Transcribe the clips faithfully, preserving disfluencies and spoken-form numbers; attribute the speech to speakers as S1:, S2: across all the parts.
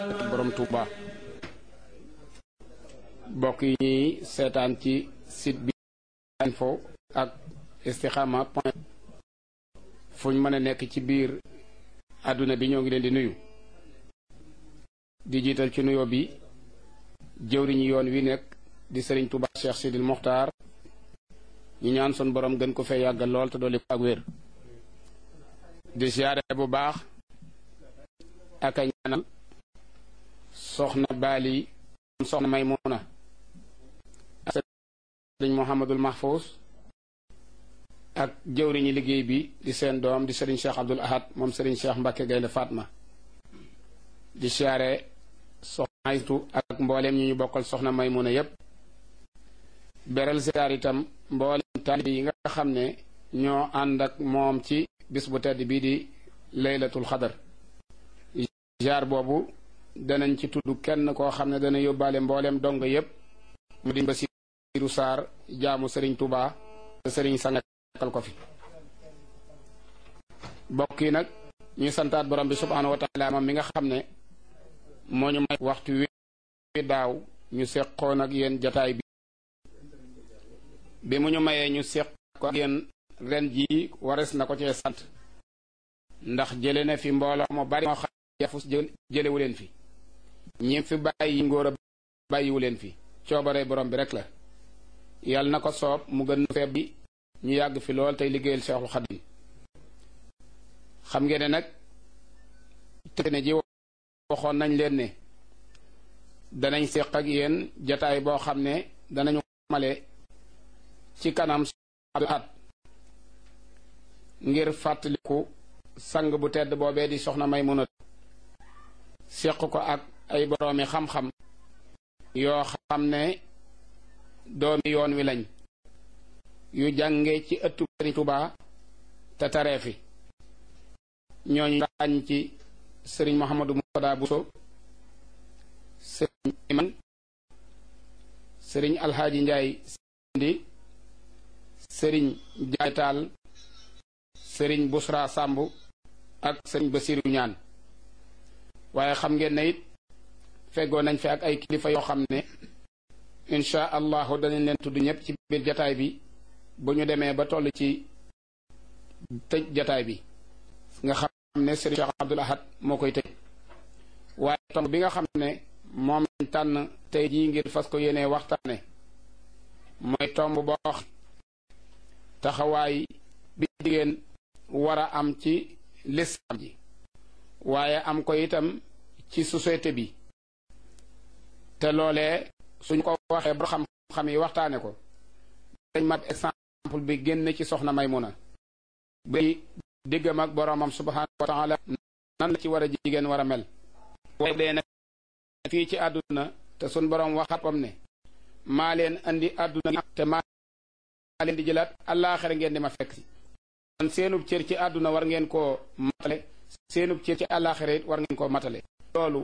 S1: borom Touba bokk yi ñuy seetaan ci site bi info ak istikhama point fuñ mën a nekk ci biir àdduna bi ñoo ngi leen di nuyu di jiital ci nuyoo bi jëwriñu yoon wi nekk di Serigne Touba Cheikh Sidil Mokhtar ñu ñaan sun borom gën ko fee yàggal lool te dolli ko ak wér di siyaare bu baax ak a ñaanal soxna Bali soxna Maymuna ak Serigne Mouhamadul Mahfous ak jëwriñu liggéey bi di seen doom di Serigne Cheikh Abdoul Ahad moom Serigne Cheikh Mbacke Gaynde Fatma di siyaare soxna Aytu ak mbooleem ñi ñu bokkal soxna Maymuna yépp beral siyaar itam mbooleem taalibe yi nga xam ne ñoo ànd ak moom ci bis bu tedd bii di laylatul xadar jaar boobu danañ ci tudd kenn koo xam ne dana yóbbaale mbooleem dong yépp mu di Basiiru Saar jaamu Serigne Touba te Serigne sangal ko fi bokk yi nag ñu santaat borom bi subhaanahu wa taala moom mi nga xam ne moo ñu may waxtu wi daaw ñu seqoon ak yéen jataay bi bi mu ñu mayee ñu seq ko ak yéen ren jii wares na ko cee sant ndax jële na fi mbooloo mu bari moo xam yafus jëlewu leen fi ñi fi bàyyi ngóor a bàyyiwu leen fi coobare borom bi rek la yàlla na ko soob mu gën feeb bi ñu yàgg fi lool tey liggéeyal Seexul Xadim xam ngeen ne nag te ne ji waxoon nañ leen ne danañ seq ak yéen jataay boo xam ne danañu male ci kanam at ngir fàttaliku sang bu tedd boobee di soxna Maymuna seq ko ak ay boroomi xam-xam yoo xam ne doomi yoon wi lañ yu jànge ci ëttu Serigne Touba te taree fi ñooñu ràññ ci Serigne Mouhamadou Mourtada Bousso Serigne Iman Serigne Alhaaji Njaay Sindi Serigne Njaay Taal Serigne Busra Sambu ak Serigne Basiru Ñaan waaye xam ngeen ne it feggoo nañ fi ak ay kilifa yoo xam ne insha allahu danañ leen tudd ñëpp ci biir jataay bi bu ñu demee ba toll ci tëj jataay bi nga xam ne Serigne Cheikh Abdoul Ahad moo koy tëj waaye tomb bi nga xam ne moom lañ tànn tey jii ngir fas ko yéenee waxtaane mooy tomb boo taxawaay bi jigéen war a am ci lislaam ji waaye am ko itam ci société bi te loolee suñ ko waxee ba xam-xam yi waxtaane ko dañ mat exemple bi génn ci soxna Maymuna bi diggam ak boroomam subhaanahu wa taala nan la ci war a jigéen war a mel waaye dee nag fii ci àdduna te suñ boroom waxapam ne maa leen andi àdduna te maa leen di jëlaat àllaaxira ngeen di ma fekk si kon seenub cër ci àdduna war ngeen koo matale seenub cër ci àllaaxira it war ngeen koo matale loolu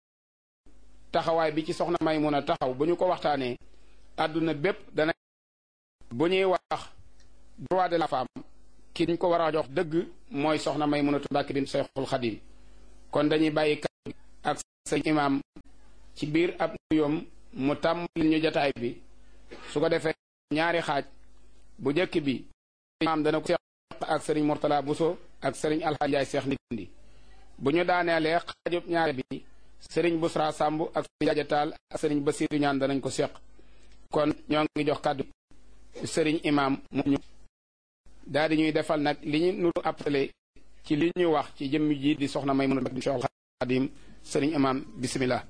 S1: taxawaay bi ci soxna Maymuna taxaw bu ñu ko waxtaanee àdduna bépp dana bu ñuy wax droit de la femme ki ñu ko war a jox dëgg mooy soxna Maymunatu Mbàkke bint Seexul Xadim kon dañuy bàyyi kàddu ak sëñ imaam ci biir ab nuyoom mu tàmbali ñu jataay bi su ko defee ñaari xaaj bu jëkk bi imaam dana ko seq ak sëriñ Mourtada Bousso ak sëriñ Alxaaji Njaay Seex Ndindi bu ñu daaneelee xaajub ñaari bi sëriñ Busra Samb ak sëriñ Jaaja Taal ak sëriñ Basiiru Ñaan danañ ko seq kon ñoo ngi jox kàddu sëriñ imaam mu ñu daal di ñuy defal nag li ñu nuru appelé ci li ñu wax ci jëmm ji di soxna Maymuna bint Seexul Xadim sëriñ imaam bismillah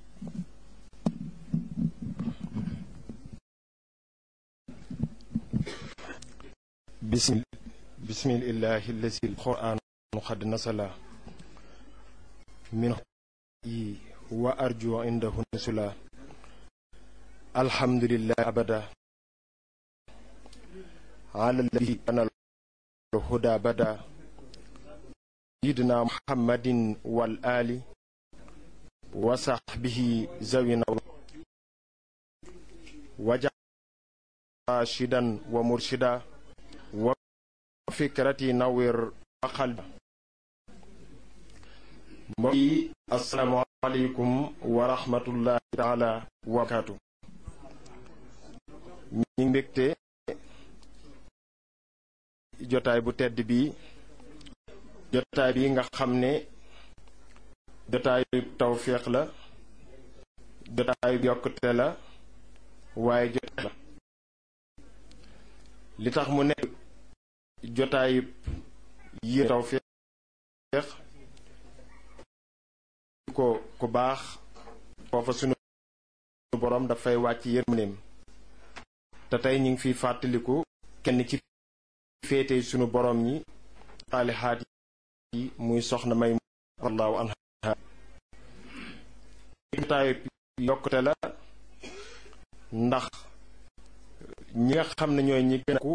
S2: bismil bismillahi allazi alquran qad nasala min yi wa arju indahu nusula alhamdulillah abada ala alladhi ana الهدى بدا سيدنا محمد والآل وصحبه زوينا وجعل راشدا ومرشدا وفكرتي نور وقلب mbokk yi asalaamaaleykum wa rahmatullahi taala wa barakaatu. ñi ngi mbégte jotaay bu tedd bi jotaay bi nga xam ne jotaayu tawféex la, jotaayu yokkute la, waaye jotaay la li tax mu nekk jotaayu yi tawféex ko ku baax foofa sunu borom dafay wàcc yërmandeem te tey ñu ngi fiy fàttaliku kenn ci féete sunu borom ñi xaalihaat yi muy soxna May radiyallahu anha. jotaayu yokkute la ndax ñi nga xam ne ñooy ñi gën a ku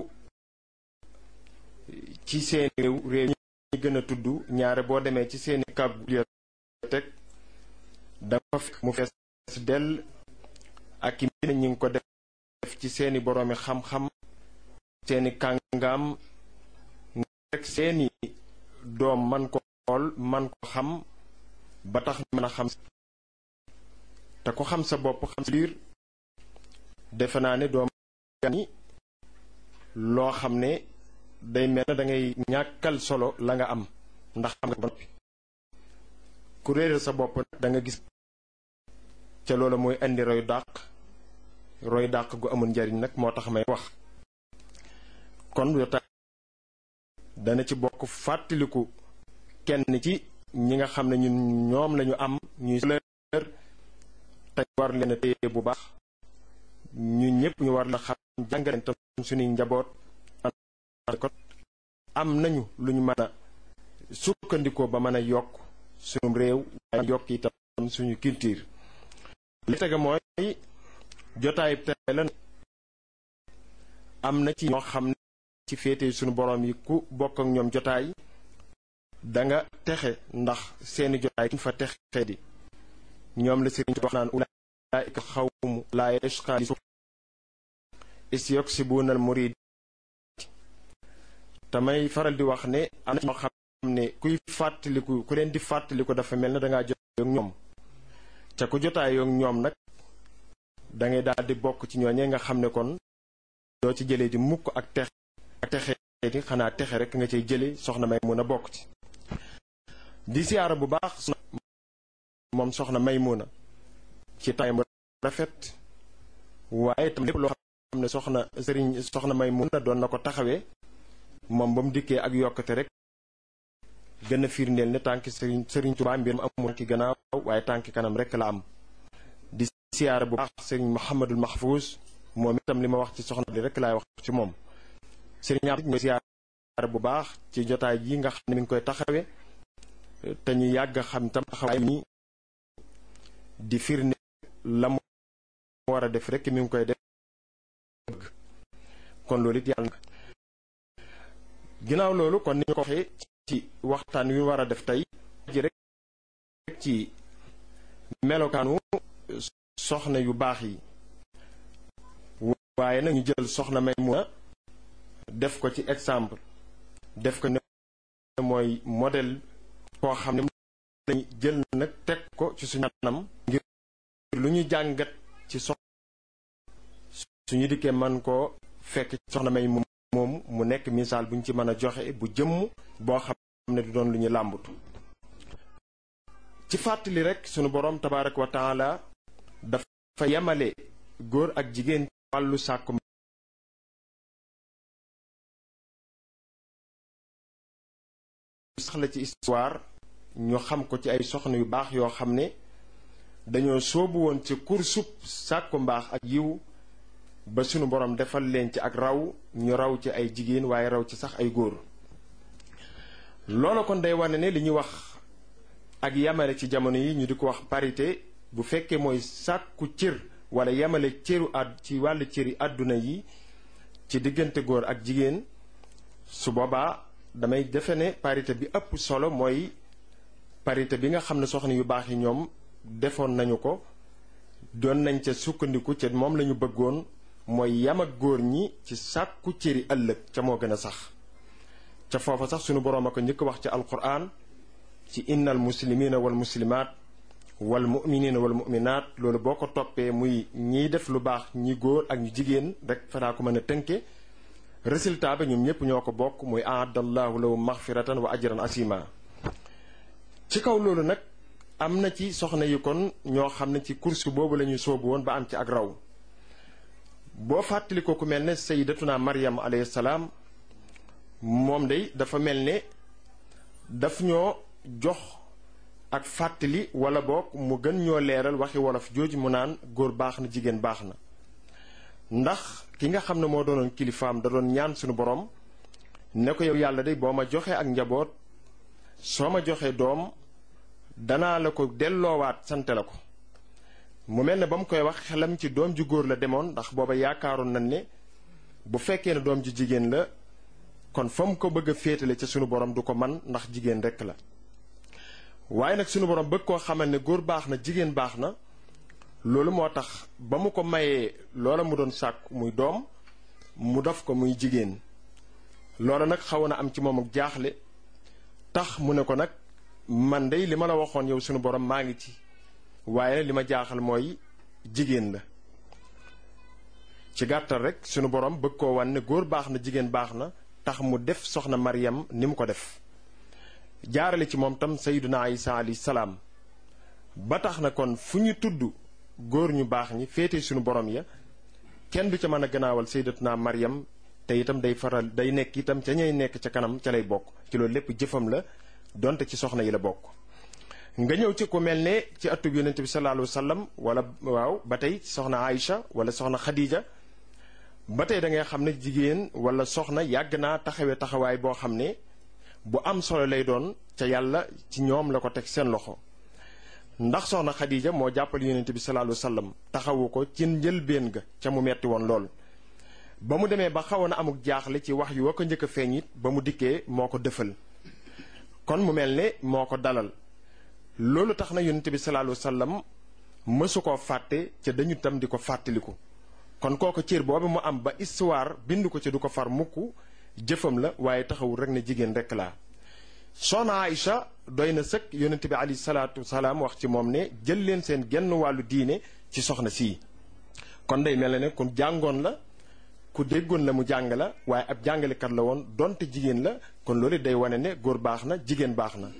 S2: ci seeni réew réew ñi gën a tudd ñaare boo demee ci seeni kàggu bibliothèque dafa fekk mu fees dell ak i mbir ñi ngi ko def ci seeni boroomi xam-xam, seeni kàngaam rek seeni doom man ko xool man ko xam ba tax mën a xam te ko xam sa bopp xam sa biir defe naa ne doom ni loo xam ne day mel na dangay ñàkkal solo la nga am ndax xam nga ba noppi ku réeral sa bopp nag da nga gis ca loola mooy indi roy dàq roy dàq gu amul njariñ nag moo tax may wax. kon jotaay dana ci bokk fàttaliku kenn ci ñi nga xam ne ñun ñoom lañu am ñuy leer te war leen a téye bu baax ñu ñëpp ñu war la xam jàngaleen tam suñuy njaboot am nañu lu ñu mën a sukkandikoo ba mën a yokk suñu réew waaye yokk itam suñu culture. li tege mooy jotaay tey la am na ci ñoo xam ne ci féete suñu borom yi ku bokk ak ñoom jotaay danga texe ndax seeni jotaay kuñ fa texe di ñoom la sëriñ wax naan ulaa'ika xawmu laa yashqaa li is yoksibuna al murid. tamay faral di wax ne am na ñoo xam ne kuy fàttaliku ku leen di fàttaliku dafa mel ne dangaa jotaay ak ñoom ca ku jotaay ak ñoom nag dangay daal di bokk ci ñooñee nga xam ne kon doo ci jëlee di mukk ak texe ak texe di xanaa texe rek nga cay jële soxna May mun a bokk ci di siyaara bu baax moom soxna May mun a ci tay mu rafet waaye tam lépp loo xam ne soxna sëriñ soxna May mun a doon na ko taxawee moom ba mu dikkee ak yokkate rek gën a firndeel ne tànki sëriñ sëriñ Tuubaa mbir mu amul ki gannaaw waaye tànki kanam rek la am. di siyaara bu baax sëriñ Mouhamadul Mahfouz moom itam li ma wax ci soxna bi rek laay wax ci moom. sëriñ Abdou ñu siyaara bu baax ci jotaay yi nga xam ne mi ngi koy taxawee te ñu yàgg a xam tam taxawaay ñi di firnde la mu war a def rek mi ngi koy def kon loolu it yàlla na ginnaaw loolu kon ni ñu ko waxee ci waxtaan wi war a def tey ji rek ci melokaanu soxna yu baax yi waaye nag ñu jël soxna Maymuna def ko ci exemple def ko ne mooy modèle koo xam ne lañu jël nag teg ko ci suñu anam ngir lu ñu jàngat ci soxna suñu dikkee man koo fekk soxna May moom mu nekk misaal bu ñu ci mën a joxe bu jëmm boo xam ne du doon lu ñu làmbatu ci fàttali rek sunu boroom tabaaraka wa taala dafa yemale góor ak jigéen wàllu sàkku sax la ci histoire ñu xam ko ci ay soxna yu baax yoo xam ne dañoo soobu woon ci kursub sàkku mbaax ak yiw ba sunu borom defal leen ci ak raw ñu raw ci ay jigéen waaye raw ci sax ay góor loolu kon day wane ne li ñuy wax ak yamale ci jamono yi ñu di ko wax parité bu fekkee mooy sàkku cër wala yamale cëru àdd ci wàllu cëri àdduna yi ci diggante góor ak jigéen su boobaa damay defe ne parité bi ëpp solo mooy parité bi nga xam ne soxna yu baax yi ñoom defoon nañu ko doon nañ ca sukkandiku ca moom lañu bëggoon mooy yam ak góor ñi ci sàkku cëri ëllëg ca moo gën a sax ca foofa sax sunu boroom a ko njëkk wax ci alquran ci innal muslimina wal muslimaat wal muminina wal muminaat loolu boo ko toppee muy ñiy def lu baax ñi góor ak ñu jigéen rek fanaa ko mën a tënke résultat ba ñoom ñëpp ñoo ko bokk muy aadallahu lahu maxfiratan wa ajran asima. ci kaw loolu nag am na ci soxna yi kon ñoo xam ne ci course boobu la ñuy soobu woon ba am ci ak raw boo fàttali ko ku mel ne sayyidatuna Maryam alayhi salaam moom day dafa mel ne daf ñoo jox ak fàttali wala boog mu gën ñoo leeral waxi wolof jooju mu naan góor baax na jigéen baax na ndax ki nga xam ne moo doonoon kilifaam da doon ñaan suñu borom ne ko yow yàlla day boo ma joxee ak njaboot soo ma joxee doom danaa la ko delloowaat sante la ko mu mel ne ba mu koy wax xelam ci doom ju góor la demoon ndax booba yaakaaroon nañ ne bu fekkee ne doom ju jigéen la kon fa mu ko bëgg a féetale ca sunu borom du ko man ndax jigéen rekk la waaye nag sunu borom bëgg koo xamal ne góor baax na jigéen baax na loolu moo tax ba mu ko mayee loola mu doon sàkku muy doom mu def ko muy jigéen loola nag xawoon na am ci moom ak jaaxle tax mu ne ko nag man dey li ma la waxoon yow sunu borom maa ngi ci waaye li ma jaaxal mooy jigéen la ci gàttal rek sunu borom bëgg koo wan ne góor baax na jigéen baax na tax mu def soxna Maryam ni mu ko def jaarale ci moom tam sayyiduna Isa alayhi salaam ba tax na kon fu ñu tudd góor ñu baax ñi féete sunu borom ya kenn du ca mën a gannaawal sayyidatuna Maryam te itam day faral day nekk itam ca ñay nekk ca kanam ca lay bokk ci loolu lépp jëfam la donte ci soxna yi la bokk. nga ñëw ci ku mel ne ci atub yonent bi sallallahu alayhi wa sallam wala waaw ba tey soxna Aïcha wala soxna Khadija ba tey da ngay xam ne jigéen wala soxna yàgg naa taxawee taxawaay boo xam ne bu am solo lay doon ca yàlla ci ñoom la ko teg seen loxo ndax soxna Khadija moo jàppal yonent bi sallallahu alayhi wa sallam taxawu ko ci njëlbéen ga ca mu metti woon lool. ba mu demee ba xawoon a amuk jaaxle ci wax yu wa ko njëkk a feeñ it ba mu dikkee moo ko dëfal kon mu mel ne moo ko dalal loolu tax na yonent bi sallallahu alayhi wa sallam mësu koo fàtte ca dañu tam di ko fàttaliku kon kooku cër boobu mu am ba histoire bind ko ci du ko far mukk jëfam la waaye taxawul rek ne jigéen rek laa. soxna Aïcha doy na sëkk yonent bi alayhi salaatu salaam wax ci moom ne jël leen seen genn wàllu diine ci soxna sii kon day mel ne ku jàngoon la ku déggoon la mu jàng la waaye ab jàngalekat la woon donte jigéen la kon loolu day wane ne góor baax na jigéen baax na.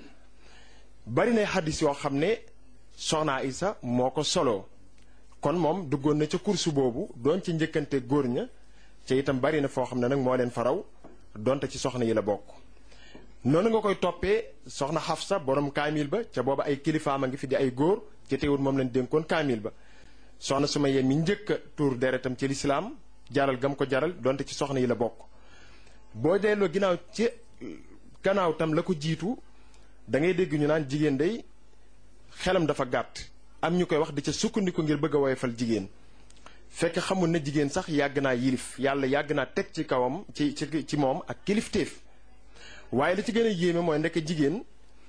S2: bari na xaddis yoo xam ne soxna Aïcha moo ko soloo kon moom duggoon na ca kursu boobu doon ci njëkkante góor ña ca itam bari na foo xam ne nag moo leen faraw donte ci soxna yi la bokk. noonu nga koy toppee soxna Xafsa borom kaamil ba ca booba ay kilifaam a ngi fi di ay góor ca teewul moom lañ dénkoon kaamil ba soxna Sumayya mi njëkk a tuur deretam ci lislaam jaral gam ko jaral donte ci soxna yi la bokk. boo delloo ginnaaw ci gannaaw tam la ko jiitu da ngay dégg ñu naan jigéen day xelam dafa gàtt am ñu koy wax di ca sukkandiku ngir bëgg a woyofal jigéen fekk xamul ne jigéen sax yàgg naa yilif yàlla yàgg naa teg ci kawam ci ci ci moom ak kilifteef waaye li ci gën a yéeme mooy ndekk jigéen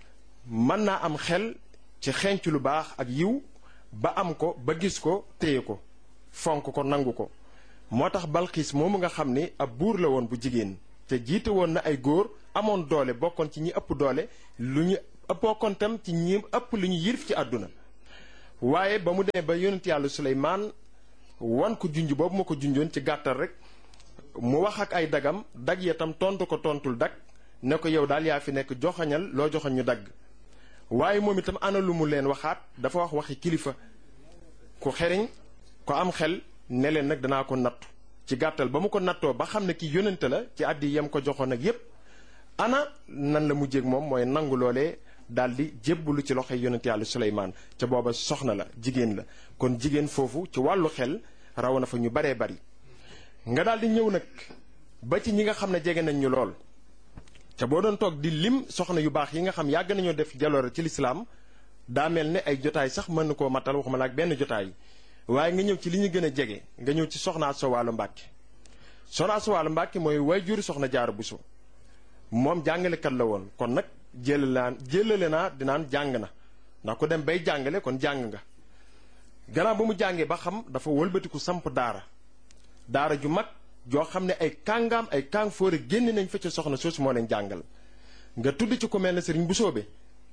S2: mën naa am xel ci xenc lu baax ak yiw ba am ko ba gis ko téye ko fonk ko nangu ko moo tax Balxiis moomu nga xam ne ab buur la woon bu jigéen te jiite woon na ay góor amoon doole bokkoon ci ñi ëpp doole lu ñu bokkoon tam ci ñi ëpp lu ñu yilif ci àdduna waaye ba mu demee ba yonent yàlla Suleymaan wan ko junj boobu ma ko junjoon ci gàttal rek mu wax ak ay dagam dag ya tam tontu ko tontul dag ne ko yow daal yaa fi nekk joxañal loo joxañ ñu dagg waaye moom itam ana lu mu leen waxaat dafa wax waxi kilifa ku xeriñ ko am xel ne leen nag danaa ko nattu ci gàttal ba mu ko nattoo ba xam ne ki yónnante la ci àddi yam ko joxoon ak yépp ana nan la mujjéeg moom mooy nangu loolee daal di jébbalu ci loxoy yonent yàlla Suleymaan ca booba soxna la jigéen la kon jigéen foofu ci wàllu xel raw na fa ñu baree bari nga daal di ñëw nag ba ci ñi nga xam ne jege nañ ñu lool te boo doon toog di lim soxna yu baax yi nga xam yàgg nañoo def jaloore ci lislaam daa mel ne ay jotaay sax mën na koo matal waxuma la ak benn jotaay waaye nga ñëw ci li ñu gën a jege nga ñëw ci soxna Asta Walo Mbàkke soxna Asta Walo Mbàkke mooy waajur soxna Jaara Buso moom jàngalekat la woon kon nag jëlalaan jëlale naa dinaan jàng na ndax ku dem bay jàngale kon jàng nga gannaaw ba mu jàngee ba xam dafa wëlbatiku samp daara daara ju mag joo xam ne ay kàngaam ay kàng fóore génn nañ fa ca soxna soosu moo leen jàngal nga tudd ci ku mel ne sëriñ Busoobe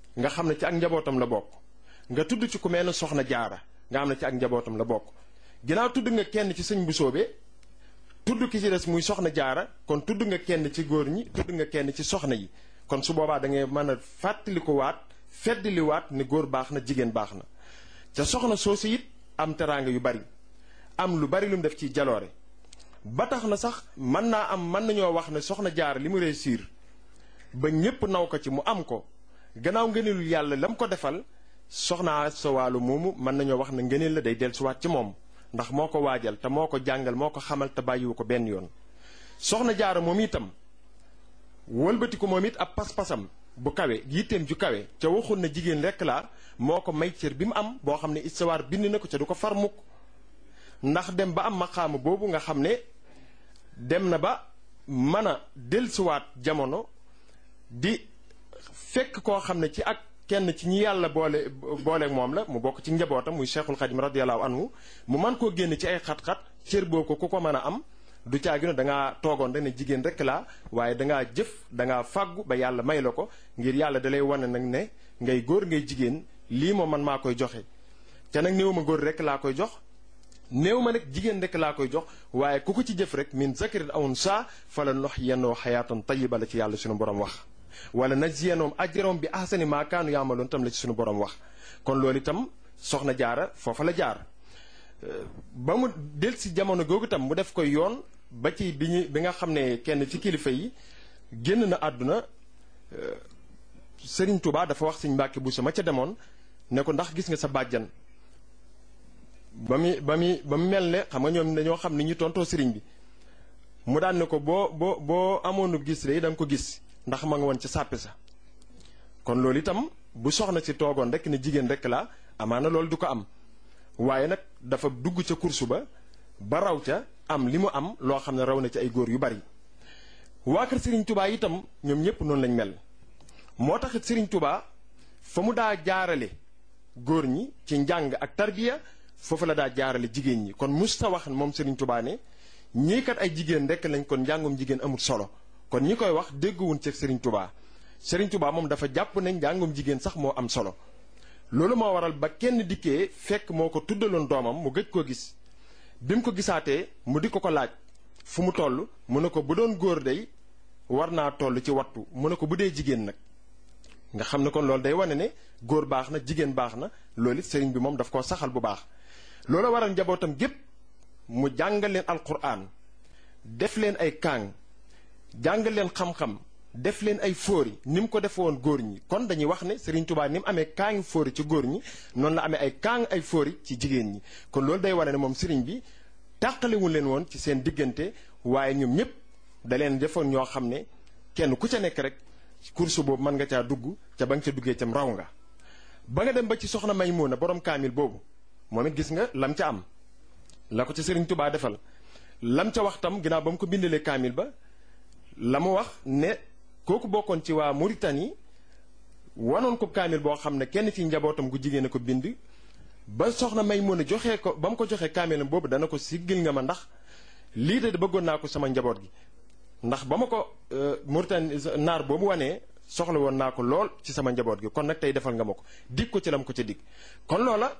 S2: nga xam ne ci ak njabootam la bokk nga tudd ci ku mel ne soxna jaara nga xam ne ci ak njabootam la bokk ginnaaw tudd nga kenn ci sëñ bu soobee tudd ki ci des muy soxna jaara kon tudd nga kenn ci góor ñi tudd nga kenn ci soxna yi kon su boobaa da ngay mën a fàttali ko waat feddali waat ne góor baax na jigéen baax na ca soxna soosu it am teraanga yu bari am lu bari lu mu def ci jaloore ba tax na sax mën naa am mën nañoo wax ne soxna jaara li mu réussir ba ñépp naw ko ci mu am ko gannaaw ngëneelu yàlla la mu ko defal soxna sa wàllu moomu mën nañoo wax ne ngëneel la day dellusiwaat ci moom ndax moo ko waajal te moo ko jàngal moo ko xamal te bàyyiwu ko benn yoon soxna jaara moom itam wëlbati ko moom it ab pas-pasam bu kawe yitteem ju kawe ca waxul na jigéen rekk laa moo ko may cër bi mu am boo xam ne istawaar bind na ko ca du ko far mukk ndax dem ba am maqaama boobu nga xam ne dem na ba mën a dellusiwaat jamono di fekk koo xam ne ci ak kenn ci ñi yàlla boole booleeg moom la mu bokk ci njabootam muy Cheikhul Khadim radiyallahu anhu mu mën koo génn ci ay xat-xat cër boo ko ku ko mën a am du caagino da ngaa toogoon rek ne jigéen rek laa waaye dangaa jëf dangaa fàggu ba yàlla may la ko ngir yàlla dalay wane nag ne ngay góor ngay jigéen lii moom man maa koy joxe te nag néew ma góor rek laa koy jox néew ma nag jigéen rek laa koy jox waaye ku ko ci jëf rek min zakarin aw unsaa fala nuhyiyannahu hayaatan tayyiba la ci yàlla suñu borom wax wala najziyannahum ajrahum bi ahsani maa kaanu ya'maluun tam la ci suñu borom wax kon loolu itam soxna jaara foofa la jaar ba mu del si jamono googu itam mu def koy yoon ba ci bi ñu bi nga xam ne kenn ci kilifa yi génn na àdduna Serigne Touba dafa wax Serigne Mbacke Bousso ma ca demoon ne ko ndax gis nga sa bàjjan ba mu ba mu ba mu mel ne xam nga ñoom dañoo xam ni ñu tontoo Serigne bi mu daan ne ko boo boo boo amoonu gis rek da nga ko gis ndax ma nga woon ca sàppe sa kon loolu itam bu soxna si toogoon rek ne jigéen rek la amaana loolu du ko am waaye nag dafa dugg ca kursu ba ba raw ca am li mu am loo xam ne raw na ci ay góor yu bari waa kër Serigne Touba itam ñoom ñëpp noonu lañ mel moo taxit Serigne Touba fa mu daa jaarale góor ñi ci njàng ak tarbiya foofu la daa jaarale jigéen ñi kon mus ta wax moom Serigne Touba ne ñii kat ay jigéen rek lañ kon njàngum jigéen amul solo kon ñi koy wax dégguwuñ ci Serigne Touba Serigne Touba moom dafa jàpp ne njàngum jigéen sax moo am solo loolu moo waral ba kenn dikkee fekk moo ko tuddaloon doomam mu gëj koo gis bi mu ko gisaatee mu di ko ko laaj fu mu toll mu ne ko bu doon góor day war naa toll ci wattu mu ne ko bu dee jigéen nag nga xam ne kon loolu day wane ne góor baax na jigéen baax na loolu it sëriñ bi moom daf koo saxal bu baax loolu waral njabootam gépp mu jàngal leen alquran def leen ay kaang jàngal leen xam-xam def leen ay fóori ni mu ko defe woon góor ñi kon dañuy wax ne Serigne Touba ni mu amee kaangi fóori ci góor ñi noonu la amee ay kaang ay fóori ci jigéen ñi kon loolu day wane ne moom Serigne bi tàqalewul leen woon ci seen diggante waaye ñoom ñëpp da leen defoon ñoo xam ne kenn ku ca nekk rek course boobu mën nga caa dugg ca ba nga ca duggee cam raw nga ba nga dem ba ci soxna Maymuna borom kaamil boobu moom it gis nga lam ca am la ko ca Serigne Touba defal lam ca wax tam ginnaaw ba mu ko bindalee kaamil ba la mu wax ne kooku bokkoon ci waa Mauritanie wanoon ko kaamil boo xam ne kenn ci njabootam gu jigéen a ko bind ba soxna Maymuna joxee ko ba mu ko joxee kaamilam boobu dana ko siggil nga ma ndax lii de bëggoon naa ko sama njaboot gi ndax ba ma ko Mauritanie naar boobu wanee soxla woon naa ko lool ci sama njaboot gi kon nag tey defal nga ma ko dig ko ci lam ko ca dig kon loola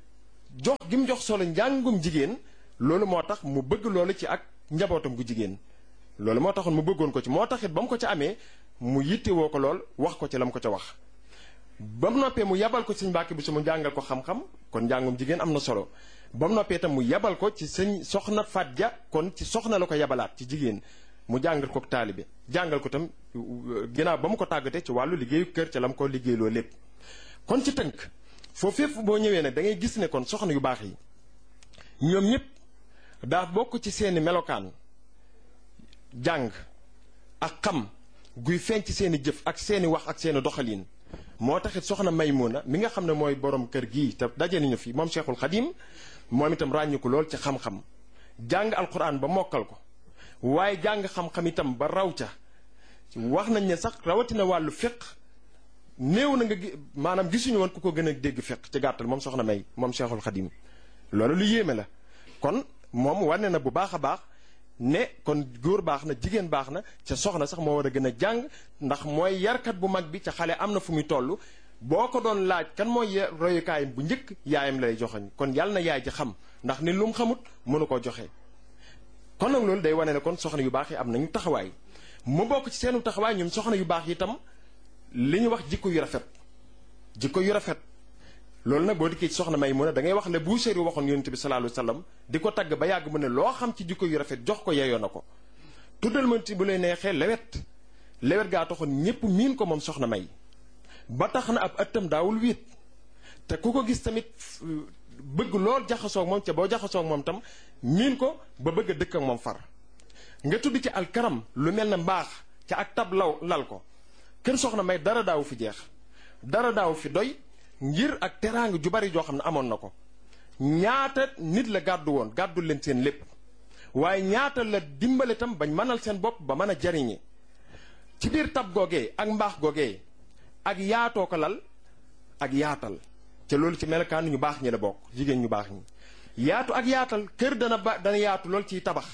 S2: jox gi mu jox solo njàngum jigéen loolu moo tax mu bëgg loolu ci ak njabootam gu jigéen loolu moo taxoon mu bëggoon ko ci moo taxit ba mu ko ca amee mu yittewoo ko lool wax ko ci la mu ko ca wax ba mu noppee mu yabal ko sëñ Mbàkke Buso mu jàngal ko xam-xam kon njàngum jigéen am na solo ba mu noppee itam mu yabal ko ci sëñ soxna Faat Ja kon ci soxna la ko yabalaat ci jigéen mu jàngal ko taalibe jàngal ko tam ginnaaw ba mu ko tàggatee ci wàllu liggéeyu kër ca la mu ko liggéeyloo lépp kon ci tënk foofu fépp boo ñëwee nag da ngay gis ne kon soxna yu baax yi ñoom ñëpp daa bokk ci seeni melokaan jàng ak xam guy feeñ ci seeni jëf ak seeni wax ak seeni doxalin moo taxit soxna Maymuna mi nga xam ne mooy borom kër gii te daje nañu fi moom Cheikhul Khadim moom itam ràññu ko lool ci xam-xam jàng alquran ba mokkal ko waaye jàng xam-xam itam ba raw ca wax nañ ne sax rawatina wàllu fiq néew na nga maanaam gisuñu woon ku ko gën a dégg fiq ci gàttal moom soxna May moom Cheikhul Khadim loolu lu yéeme la kon moom wane na bu baax a baax ne kon góor baax na jigéen baax na ca soxna sax moo war a gën a jàng ndax mooy yarkat bu mag bi ca xale am na fu muy toll boo ko doon laaj kan mooy royukaayam bu njëkk yaayam lay joxoñ kon yàlla na yaay ji xam ndax ni lu mu xamut mënu koo joxe. kon nag loolu day wane ne kon soxna yu baax yi am nañu taxawaay mu bokk ci seenu taxawaay ñoom soxna yu baax yi itam li ñu wax jikko yu rafet jikko yu rafet loolu nag boo dikkee ci soxna may mu ne da ngay wax le Buusiri waxoon yonent bi sallallahu alayhi wasallam di ko tagg ba yàgg mu ne loo xam ci jikko yu rafet jox ko yeyoo na ko tuddal ma ci bu lay neexee lewet lewet gaa taxoon ñépp miin ko moom soxna may ba tax na ab ëttam daawul wiit te ku ko gis tamit bëgg lool jaxasoo ak moom ca boo jaxasoo ak moom tam miin ko ba bëgg a dëkk ak moom far nga tudd ci alkaram lu mel ne mbaax ca ak tab law lal ko kër soxna may dara daawu fi jeex dara daawu fi doy ngir ak teraanga ju bari joo xam ne amoon na ko ñaata nit la gàddu woon gàddul leen seen lépp waaye ñaata la dimbale tam bañ mënal seen bopp ba mën a jariñe ci biir tab googee ak mbaax googee ak yaatoo ko lal ak yaatal te loolu ci melokaan ñu baax ñi la bokk jigéen ñu baax ñi yaatu ak yaatal kër dana ba dana yaatu lool ciy tabax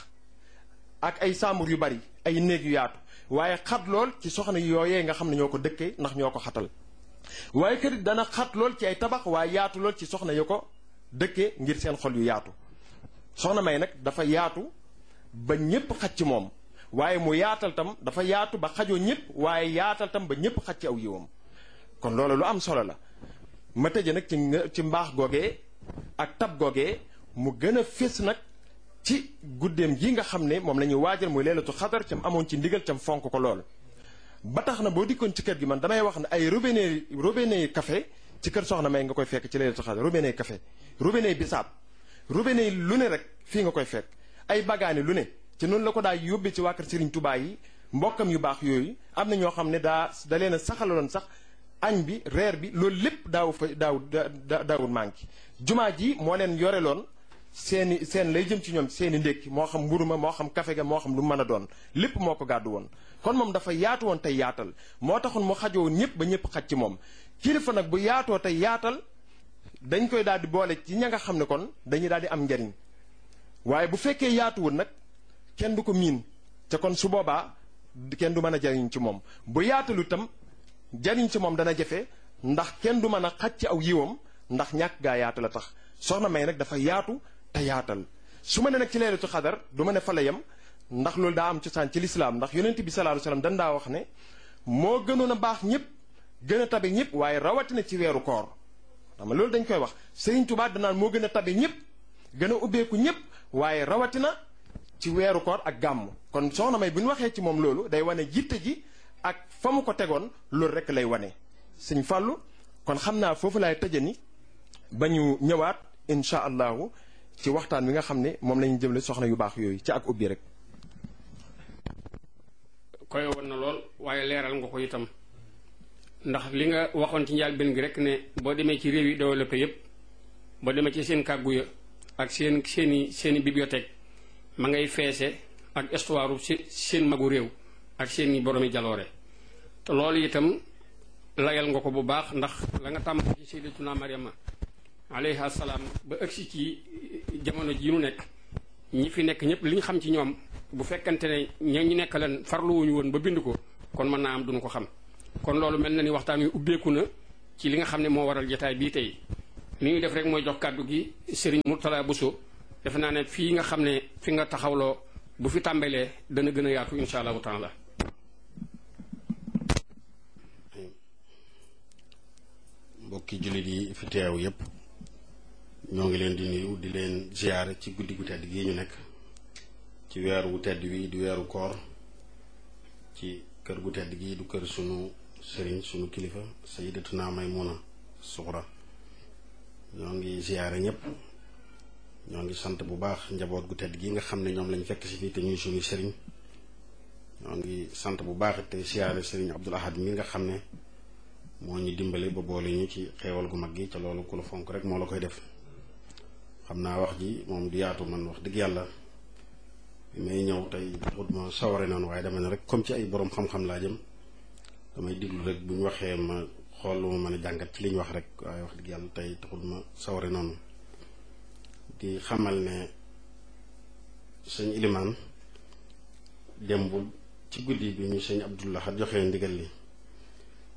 S2: ak ay sàmbur yu bari ay néeg yu yaatu waaye xat lool ci soxna yooyee nga xam ne ñoo ko dëkkee ndax ñoo ko xatal waaye kër dana xat lool ci ay tabax waaye yaatu lool ci soxna yu ko dëkkee ngir seen xol yu yaatu soxna may nag dafa yaatu ba ñépp xaj ci moom waaye mu yaatal tam dafa yaatu ba xajoo ñépp waaye yaatal tam ba ñépp xaj ci aw yiwam kon loolu lu am solo la ma tëje nag ci ci mbaax googee ak tab googee mu gën a fés nag ci guddeem gi nga xam ne moom la ñuy waajal muy leelatu xadar cam amoon ci ndigal cam fonk ko lool ba tax na boo dikkoon ci kër gi man damay wax ne ay robinet robinet café ci kër soxna may nga koy fekk ci leelatu xadar robinet café robinet bisaab robinet lu ne rek fii nga koy fekk ay bagaani lu ne ci noonu la ko daa yóbbee ci waa kër Serigne Touba yi mbokkam yu baax yooyu am na ñoo xam ne daa da leen a saxaloon sax añ bi reer bi loolu lépp daaw fa daaw daawul manqué jumaa ji moo leen yoreloon seeni seen lay jëm ci ñoom seeni ndékki moo xam mburu ma moo xam kafe ga moo xam lu mën a doon lépp moo ko gàddu woon kon moom dafa yaatu woon tey yaatal moo taxoon mu xajoo ñëpp ba ñëpp xaj ci moom kilifa nag bu yaatoo tey yaatal dañ koy daal di boole ci ña nga xam ne kon dañuy daal di am njariñ waaye bu fekkee yaatuwul nag kenn du ko miin te kon su boobaa kenn du mën a jariñ ci moom bu yaatalu itam jariñ ci moom dana jafe ndax kenn du mën a xaj ci aw yiwam ndax ñàkk gaa yaatu la tax soxna may nag dafa yaatu te yaatal su ma ne nag ci leelatu xadar du ma ne fa la yem ndax loolu daa am cosaan ci lislaam ndax yonent bi sallallahu alayhi wasallam dan daa wax ne moo gënoon a baax ñëpp gën a tabe ñëpp waaye rawatina ci weeru koor xam nga loolu dañ koy wax Serigne Touba danaan moo gën a tabe ñëpp gën a ubbeeku ñëpp waaye rawatina ci weeru koor ak gàmm kon soxna may bu ñu waxee ci moom loolu day wane jitte ji ak fa mu ko tegoon loolu rek lay wane sëñ Fàllu kon xam naa foofu laay tëje ni ba ñu ñëwaat incha allahu ci waxtaan wi nga xam ne moom la ñu jëmle soxna yu baax yooyu ci ak ubbi rek.
S1: koy woon na lool waaye leeral nga ko itam ndax li nga waxoon ci njëlbéen gi rek ne boo demee ci réew yi développé yépp boo demee ci seen kàggu ya ak seen seeni seeni bibliothèque ma ngay feese ak histoire seen magu réew ak seeni boroomi jaloore te loolu itam layal nga ko bu baax ndax la nga tàmm ci sayyidatuna Maryama alayha salaam ba ëgsi ci jamono ji ñu nekk ñi fi nekk ñëpp li ñu xam ci ñoom bu fekkante ne ña ñu nekk leen farluwuñu woon ba bind ko kon mën naa am duñu ko xam kon loolu mel na ni waxtaan wi ubbeeku na ci li nga xam ne moo waral jotaay bii tey li ñuy def rek mooy jox kàddu gi Serigne Mourtala Bousso defe naa ne fii nga xam ne fi nga taxawloo bu fi tàmbalee dana gën a yaatu insha allahu taala.
S3: mbokki jullit yi fi teew yépp ñoo ngi leen di nuyu di leen ziyaare ci guddi gu tedd gi ñu nekk ci weeru gu tedd wi di weeru koor ci kër gu tedd gi du kër sunu sëriñ sunu kilifa sayyidatuna Maymuna Suxra ñoo ngi ziyaare ñépp ñoo ngi sant bu baax njaboot gu tedd gi nga xam ne ñoom lañ fekk si fii te ñuy sunu sëriñ ñoo ngi sant bu baax te ziyaare sëriñ Abdul Ahad mi nga xam ne moo ñu dimbale ba boole ñu ci xeewal gu mag gi ca loolu ku la fonk rek moo la koy def xam naa wax ji moom du yaatu man wax dëgg yàlla bi may ñëw tey taxut ma saware noonu waaye dama ne rek comme ci ay borom xam-xam laa jëm damay diglu rek bu ñu waxee ma xool lu ma mën a jàngat ci li ñu wax rek waaye wax dëgg yàlla tey taxut ma saware noonu di xamal ne sëñ Ilimaan démb ci guddi bi ñu sëñ Abdullah joxee ndigal li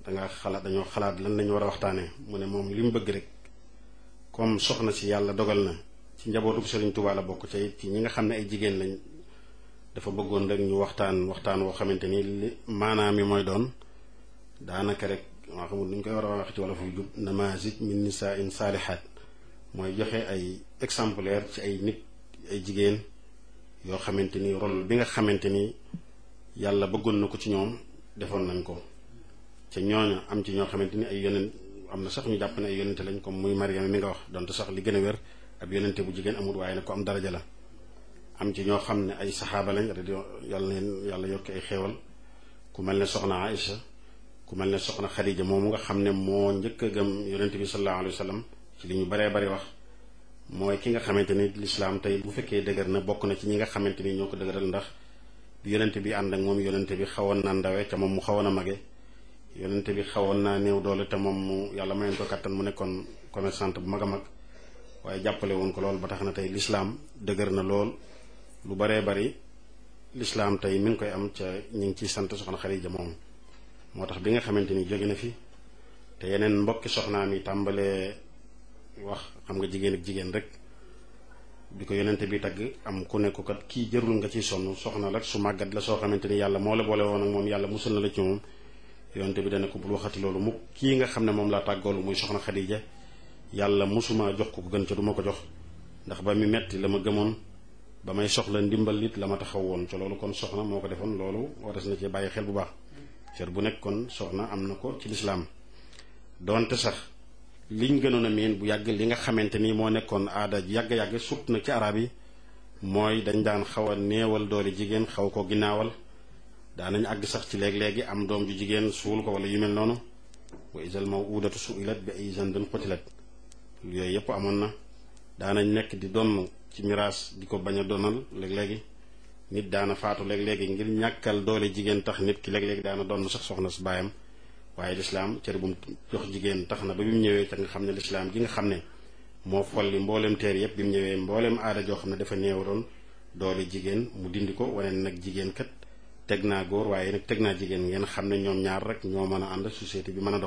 S3: danga xalaat dañoo xalaat lan lañu war a waxtaanee mu ne moom li mu bëgg rek comme soxna si yàlla dogal na ci njabootu Sëriñ Tuubaa la bokk ca ci ñi nga xam ne ay jigéen lañ dafa bëggoon rek ñu waxtaan waxtaan woo xamante ni li maanaam mi mooy doon daanaka rek maa xamul nu ñu koy war a wax ci wala fu jub namazij min nisaa'in saalihaat mooy joxe ay exemplaire ci ay nit ay jigéen yoo xamante ni rôle bi nga xamante ni yàlla bëggoon na ko ci ñoom defoon nañ ko ca ñooñu am ci ñoo xamante ni ay yonent am na sax ñu jàpp ne ay yonente lañ comme muy Mariama mi nga wax donte sax li gën a wér ab yonente bu jigéen amul waaye nag ko am daraja la am ci ñoo xam ne ay saxaaba lañ radio yàlla leen yàlla yokk ay xéewal ku mel ne soxna Aïcha ku mel ne soxna Xadija moomu nga xam ne moo njëkk a gëm yonente bi sallallahu alayhi wa sallam ci li ñu baree bari wax mooy ki nga xamante ni lislaam tey bu fekkee dëgër na bokk na ci ñi nga xamante ni ñoo ko dëgëral ndax bi yonente bi ànd ak moom yonente bi xawoon naa ndawe ca moom mu xawoon a mage yonente bi xawoon naa néew doole te moom mu yàlla mayoon ko kattan mu nekkoon commerçante bu mag a mag waaye jàppale woon ko lool ba tax na tey lislaam dëgër na lool lu baree bari lislaam tey mi ngi koy am ca ñu ngi ciy sant soxna Xadija moom moo tax bi nga xamante ni jóge na fi te yeneen mbokki soxnaam yi tàmbalee wax xam nga jigéen ak jigéen rek bi ko yonente bi tagg am ku nekk kat kii jërul nga ciy sonn soxna la su màggat la soo xamante ni yàlla moo la boole woon ak moom yàlla musul na la ci moom yonente bi dana ko bul waxati loolu mukk kii nga xam ne moom laa tàggoolu muy soxna Xadija yàlla musuma jox ko ko gën ca du ma ko jox ndax ba mi metti la ma gëmoon ba may soxla ndimbal it la ma taxaw woon ca loolu kon soxna moo ko defoon loolu waras na ci bàyyi xel bu baax cër bu nekk kon soxna am na ko ci lislaam doonte sax liñ gënoon a miin bu yàgg li nga xamante ni moo nekkoon aada yàgg-yàgg sut na ci arab yi mooy dañ daan xaw a néewal doole jigéen xaw ko ginnaawal daanañ àgg sax ci léeg-léegi am doom ju jigéen suul ko wala yu mel noonu wa isal mawudatu suilat bi ay zandin qutilat yooyu yëpp amoon na daanañ nekk di donn ci miraas di ko bañ a donal léeg-léegi nit daana faatu léeg-léegi ngir ñàkkal doole jigéen tax nit ki léeg-léegi daana donn sax soxna su baayam waaye lislaam cër bu mu jox jigéen tax na ba bi mu ñëwee ca nga xam ne lislaam gi nga xam ne moo folli mbooleem teer yépp bi mu ñëwee mbooleem aada joo xam ne dafa néewaroon doole jigéen mu dindi ko wane nag jigéen kat teg naa góor waaye nag teg naa jigéen ngeen xam ne ñoom ñaar rek ñoo mën a ànd société bi mën a dox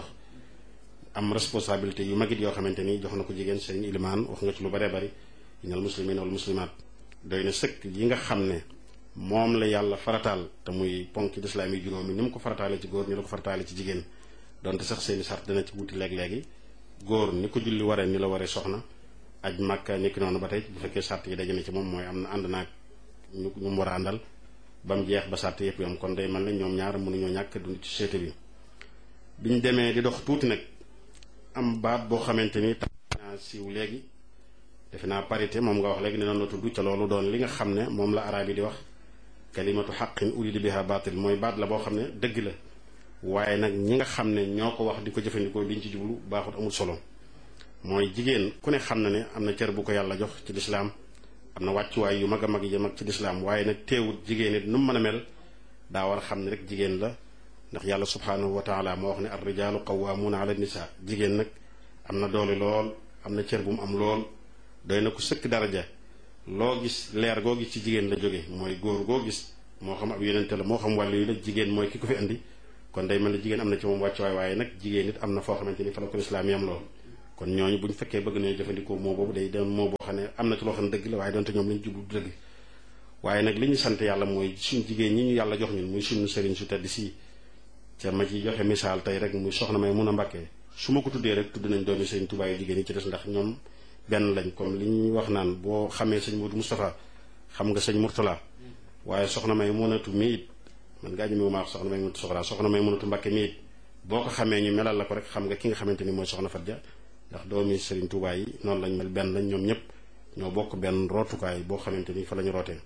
S3: am responsabilité yu magit yoo xamante ni jox na ko jigéen seen ilimaan wax nga ci lu baree bari inal muslimin wal muslimaat doy na sëkk yi nga xam ne moom la yàlla farataal te muy ponk lislaam yi juróomi ni mu ko farataale ci góor ni la ko farataale ci jigéen donte sax seeni sart dana ci wuti léeg-léegi góor ni ko julli waree ni la waree soxna aj màkka ni ki noonu ba tey bu fekkee sart yi daje na ci moom mooy am na ànd naag ñu ñu mu war a àndal ba mu jeex ba sart yëpp yom kon day mel ne ñoom ñaar mënuñoo ñàkk dund ci société bi biñ demee di dox tuuti nag am baat boo xamante ni tax naa siiw léegi defe naa parité moom nga wax léegi ne noonu la tudd ca loolu doon li nga xam ne moom la araab yi di wax kalimatu xaqin urida biha baatil mooy baat la boo xam ne dëgg la waaye nag ñi nga xam ne ñoo ko wax di ko jëfandikoo liñ ci jublu baaxut amul solo mooy jigéen ku ne xam na ne am na cër bu ko yàlla jox ci lislaam am na wàccuwaay yu mag a mag yi mag ci lislaam waaye nag teewut jigéen it nu mu mën a mel daa war a xam ne rek jigéen la ndax yàlla subhaanahu wa taala moo wax ne ar rijaalu qawwaamuuna ala nisaa jigéen nag am na doole lool am na cër bu mu am lool doy na ko sëkk daraja loo gis leer goo gis ci jigéen la jóge mooy góor goo gis moo xam ab yonente la moo xam wàllu yi la jigéen mooy ki ko fi indi kon day mel ne jigéen am na ci moom wàccuwaay waaye nag jigéen it am na foo xamante ni fa la ko lislaam yam lool kon ñooñu bu ñu fekkee bëgg nañu jëfandikoo moo boobu day doon moo boo xam ne am na ci loo xam ne dëgg la waaye doonte ñoom lañu jublu dëgg waaye nag li ñu sant yàlla mooy suñ jigéen ñi ñu yàlla jox ñun muy suñu sëriñ su tedd si ca ma ci joxe misaal tey rek muy soxna may mun a mbàkkee su ma ko tuddee rek tudd nañ doomi sëriñ Tuubaa yu jigéen yi ci des ndax ñoom benn lañ comme li ñuy wax naan boo xamee sëñ Modou Moustapha xam nga sëñ Mourtala waaye soxna may munatu mi it man ngaa ñëmewu maa wax soxna may munatu soxla soxna may munatu mbàkke mi it boo ko xamee ñu melal la ko rek xam nga ki nga xamante ni mooy soxna Fatja ndax doomi sëriñ Tuubaa yi noonu lañ mel benn lañ ñoom ñëpp ñoo bokk benn rootukaay boo xamante ni fa la ñu rootee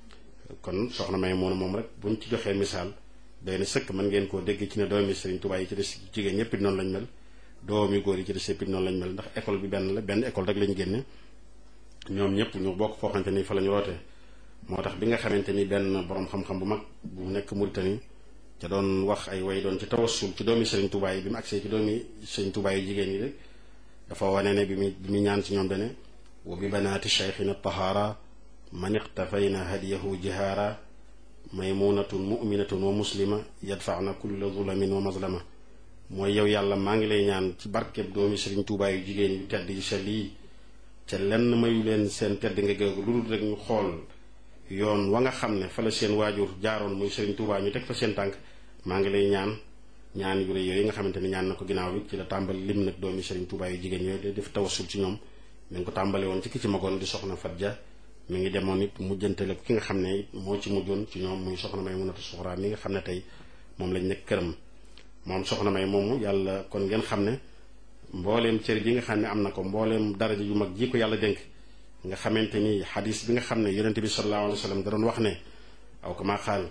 S3: kon soxna may moonu moom rek buñ ci joxee misaal day na sëkk mën ngeen koo dégg ci ne doomi sëriñ Tuubaa yi ci des jigéen ñëpp it noonu lañ mel doomi góor yi ci des yëpp it noonu lañ mel ndax école bi benn la benn école rek lañ génne ñoom ñëpp ñu bokk foo xamante ni fa la ñu rootee moo tax bi nga xamante ni benn borom xam-xam bu mag bu nekk Mauritanie ca doon wax ay way doon ci tawassul ci doomi sëriñ Tuubaa yi bi mu agsee ci doomi sëriñ Tuubaa yi jigéen yi rek dafa wane ne bi mu bi mu ñaan ci ñoom dane wa bi banaati cheikhina tahaara man iqtafayna hadiyahu jihaara maymunatun muminatun wa muslima yadfaana kulla zulamin wa mazlama mooy yow yàlla maa ngi lay ñaan ci barkeb doomi Sëriñ Tuubaa yu jigéen yu tedd yu sell yi ca lenn mayu leen seen tedd nga géegu lu dul rek ñu xool yoon wa nga xam ne fa la seen waajur jaaroon muy Sëriñ Tuubaa ñu teg fa seen tànk maa ngi lay ñaan ñaan yu rëy yooyu nga xamante ni ñaan na ko ginnaaw bi ci la tàmbali lim nag doomi Sëriñ Tuubaa yu jigéen yooyu day def tawassul ci ñoom mi ngi ko tàmbale woon ci ki ci magoon di soxna Fat Ja mi ngi demoon it mujjantale ki nga xam ne moo ci mujjoon ci ñoom muy soxna Maymunatu Suxra mi nga xam ne tey moom lañ nekk këram moom soxna May moomu yàlla kon ngeen xam ne mbooleem cër bi nga xam ne am na ko mbooleem daraja yu mag ji ko yàlla dénk nga xamante ni xadis bi nga xam ne yonente bi sallallahu alayhi wa sallam da doon wax ne aw kama qaal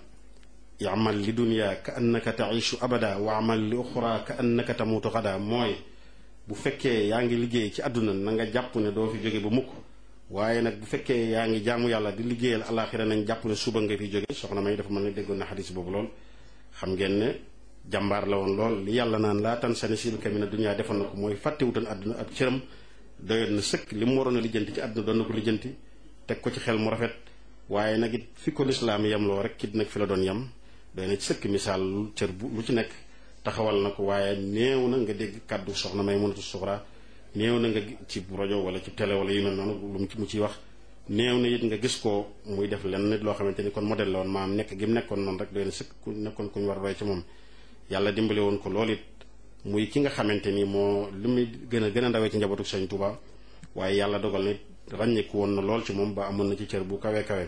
S3: yamal li dunya ka annaka taishu abada wa amal li uxra ka annaka tamutu xada mooy bu fekkee yaa ngi liggéey ci àdduna na nga jàpp ne doo fi jóge ba mukk waaye nag bu fekkee yaa ngi jaamu yàlla di liggéeyal alaxira nañ jàpp ne suba nga fi jóge soxna May dafa mën ne déggoon na xadis boobu lool xam ngeen ne jàmbaar la woon lool li yàlla naan laa tan sani sil kamina dunya defoon na ko mooy fàttewutan àdduna ab cëram doyoon na sëkk li mu waroon a lijjanti ci àdduna doon na ko lijjanti teg ko ci xel mu rafet waaye nag it fi ko lislaam yem loo rek kit nag fi la doon yem doy na ci sëkk misaal lu cër bu lu ci nekk taxawal na ko waaye néew na nga dégg kàddu soxna Maymunatu Suxra néew na nga ci rajo wala ci télé wala yu mel noonu lu mu ci mu ciy wax néew na it nga gis ko muy def lenn nit loo xamante ni kon modèle la woon maam nekk gi mu nekkoon noonu rek doy na sëkk ku nekkoon ku ñu war a roy ci moom yàlla dimbale woon ko loolu it muy ki nga xamante ni moo li muy gën a gën a ndawee ci njabootu Sëriñ Tuubaa waaye yàlla dogal nit ràññeeku woon na lool ci moom ba amoon na ci cër bu kawe kawe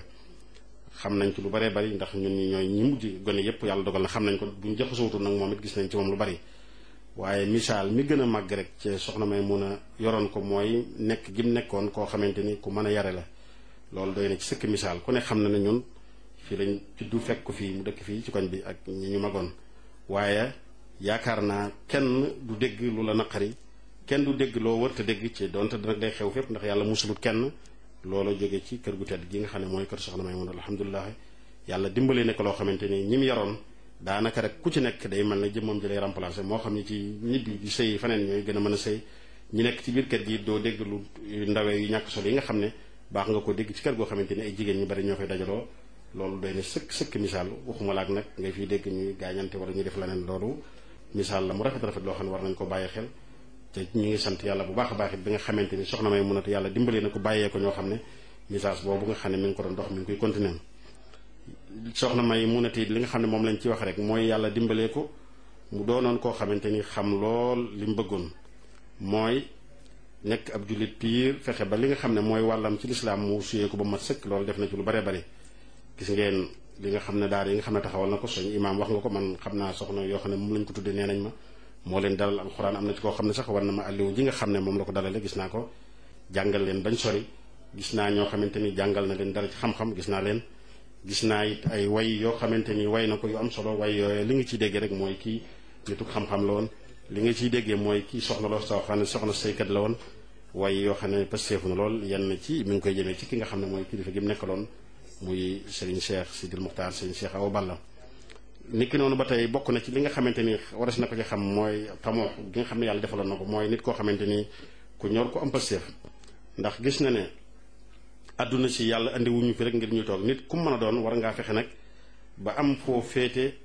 S3: xam nañ ci lu baree bari ndax ñun ñi ñooy ñi mujj gone yépp yàlla dogal na xam nañ ko bu ñu jaxasootul nag moom it gis nañ ci moom lu bari waaye misaal mi gën a màgg rek ci soxna May mun a yoroon ko mooy nekk gi mu nekkoon koo xamante ni ku mën a yare la loolu doy na ci sëkk misaal ku ne xam na ne ñun fii lañ juddu fekk ko fii mu dëkk fii ci koñ bi ak ñi ñu magoon waaye yaakaar naa kenn du dégg lu la naqari kenn du dégg loo wër te dégg ci donte nag day xew fépp ndax yàlla musulut kenn loolu jóge ci kër gu tedd gi nga xam ne mooy kër soxna May mun alhamdulilah yàlla dimbale ne ko loo xamante ni ñi mu yaroon daanaka rek ku ci nekk day mel ne jëmmam ji lay remplacé moo xam ne ci ñibbi di sëy faneen ñooy gën a mën a sëy ñi nekk ci biir kër gi doo dégg lu ndawee yu ñàkk solo yi nga xam ne baax nga ko dégg ci kër goo xamante ni ay jigéen ñu bari ñoo fay dajaloo loolu doy na sëkk sëkk misaal waxuma laak nag ngay fiy dégg ñuy gaañante wala ñuy def leneen loolu misaal la mu rafet rafet loo xam ne war nañ ko bàyyi xel te ñu ngi sant yàlla bu baax a baax it bi nga xamante ni soxna May mun a yàlla dimbalee na ko bàyyee ko ñoo xam ne message boobu nga xam ne mi ngi ko doon dox mi ngi koy continuer soxna May mun a li nga xam ne moom lañ ci wax rek mooy yàlla dimbalee ko mu doonoon koo xamante ni xam lool li mu bëggoon mooy nekk ab jullit piir fexe ba li nga xam ne mooy wàllam ci lislaam mu suyee ko ba mat sëkk loolu def na ci lu baree bari gis ngeen li nga xam ne daara yi nga xam ne taxawal na ko suñu imaam wax nga ko man xam naa soxna yoo xam ne moom lañ ko tuddee nee nañ ma moo leen dalal alxuraan am na ci koo xam ne sax war na ma àlliwu ji nga xam ne moom la ko dalale gis naa ko jàngal leen bañ sori gis naa ñoo xamante ni jàngal na leen dara ci xam-xam gis naa leen gis naa it ay way yoo xamante ni way na ko yu am solo way yooyu li nga ciy déggee rek mooy kii nitu xam-xam la woon li nga ciy déggee mooy kii soxna loo soo xam ne soxna saykat la woon way yoo xam ne pasteefu na lool yenn ci mi ngi koy jëmee ci ki nga xam ne mooy kilifa gi mu nekkaloon muy Serigne Cheikh Sidil Muxtaar Serigne Cheikh Awa Balla niki noonu ba tey bokk na ci li nga xamante ni waras na ko ci xam mooy tamoo gi nga xam ne yàlla defaloon na ko mooy nit koo xamante ni ku ñor ko am pasteef ndax gis na ne àdduna si yàlla andi wuñu fi rek ngir ñu toog nit ku mën a doon war ngaa fexe nag ba am foo féete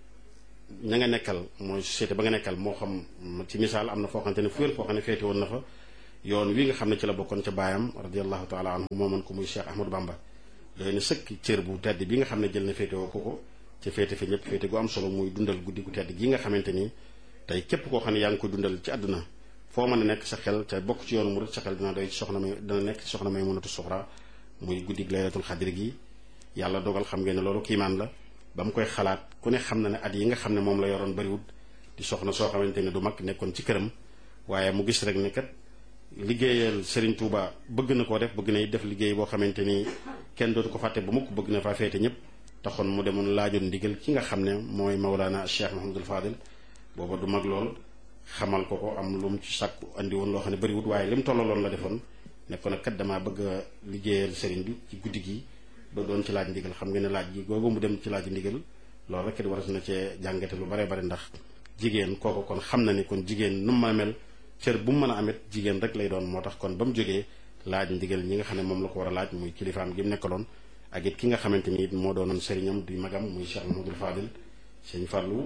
S3: ña nga nekkal mooy société ba nga nekkal moo xam ci misaal am na foo xamante ne fu wér foo xam ne féete woon na fa yoon wi nga xam ne ci la bokkoon ca baayam radiallahu taala anhu mooman ko muy Cheikh Ahmadou Bamba doy na sëkk cër bu tedd bi nga xam ne jël na féete woo ko ko ci féete fi ñëpp féete gu am solo muy dundal guddi gu tedd gi nga xamante ni tey képp koo xam ne yaa ngi koy dundal ci àdduna foo mën a nekk sa xel te bokk ci yoonu murid sa xel dina doy ci soxna may dina nekk ci soxna Maymunatu Suxra muy guddi laylatul xadri gi yàlla dogal xam ngeen ne loolu kiimaan la ba mu koy xalaat ku ne xam na ne at yi nga xam ne moom la yoroon bariwut di soxna soo xamante ne du mag nekkoon ci këram waaye mu gis rek ne kat liggéeyal Serigne Touba bëgg na koo def bëgg na def liggéey boo xamante ni kenn dootu ko fàtte ba mukk bëgg na faa féete ñëpp taxoon mu demoon laajoon ndigal ki nga xam ne mooy Mawlana Cheikh Mahamadul Fadil booba du mag lool xamal ko ko am lu mu ci sàkku andi woon loo xam ne bariwut waaye li mu tollaloon la defoon nekkoon nag kat damaa bëgg a liggéeyal Serigne bi ci guddi gi ba doon ci laaj ndigal xam nga ne laaj gi googu mu dem ci laaj ndigal loolu rek it war na cee jàngate lu bare bare ndax jigéen kooku kon xam na ni kon jigéen nu mu mën a mel cër bu mu mën a amit jigéen rek lay doon moo tax kon ba mu jógee laaj ndigal ñi nga xam ne moom la ko war a laaj muy kilifaam gi mu nekkaloon ak it ki nga xamante ni it moo doonoon sëriñam di magam muy Cheikh Mahamadul Fadil sëñ Fallou